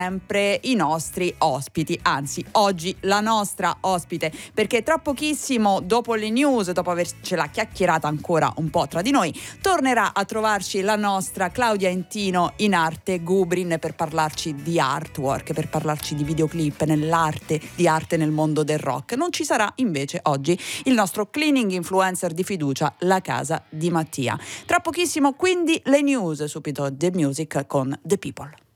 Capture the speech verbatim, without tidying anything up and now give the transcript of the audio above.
sempre i nostri ospiti, anzi oggi la nostra ospite, perché tra pochissimo, dopo le news, dopo avercela chiacchierata ancora un po' tra di noi, tornerà a trovarci la nostra Claudia Entino in arte Gubrin per parlarci di artwork, per parlarci di videoclip nell'arte, di arte nel mondo del rock. Non ci sarà invece oggi il nostro cleaning influencer di fiducia, la casa di Mattia. Tra pochissimo quindi le news, subito The Music con The People.